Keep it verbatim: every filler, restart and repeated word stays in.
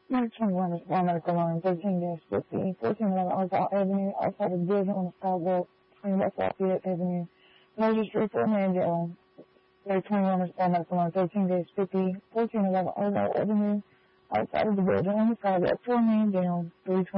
March twenty-one is one medical line, thirteen dash fifty, fourteen eleven Ozark Avenue, outside of the building on the sidewalk, between West Lafayette Avenue, Registry for Mandel. March twenty-one is one medical line, thirteen dash fifty, fourteen eleven Ozark Avenue, outside of the building on the sidewalk, four Mandel, three twenty.